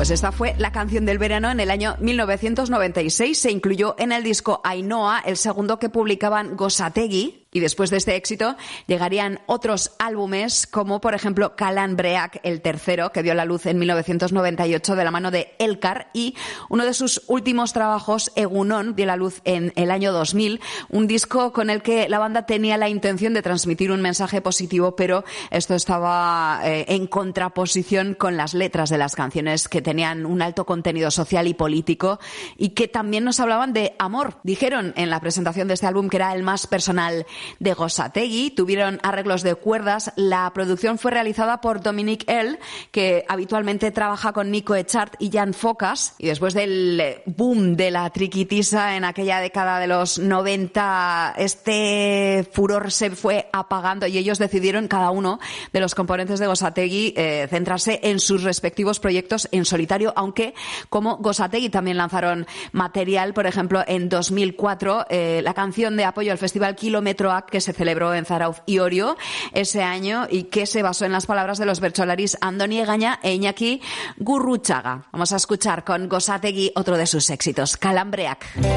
Pues esta fue la canción del verano en el año 1996. Se incluyó en el disco Ainhoa, el segundo que publicaban Gosategi. Y después de este éxito llegarían otros álbumes como, por ejemplo, Kalambreak, el tercero, que vio la luz en 1998 de la mano de Elkar, y uno de sus últimos trabajos, Egunon, vio la luz en el año 2000, un disco con el que la banda tenía la intención de transmitir un mensaje positivo, pero esto estaba en contraposición con las letras de las canciones, que tenían un alto contenido social y político y que también nos hablaban de amor. Dijeron en la presentación de este álbum que era el más personal de Gosategi. Tuvieron arreglos de cuerdas. La producción fue realizada por Dominic L., que habitualmente trabaja con Nico Echart y Jan Focas. Y después del boom de la triquitisa en aquella década de los 90, este furor se fue apagando y ellos decidieron, cada uno de los componentes de Gosategi, centrarse en sus respectivos proyectos en solitario, aunque como Gosategi también lanzaron material. Por ejemplo, en 2004, la canción de apoyo al Festival Kilometro que se celebró en Zarauz y Orio ese año y que se basó en las palabras de los bertsolaris Andoni Egaña e Iñaki Gurruchaga. Vamos a escuchar con Gosategi otro de sus éxitos, Kalambreak.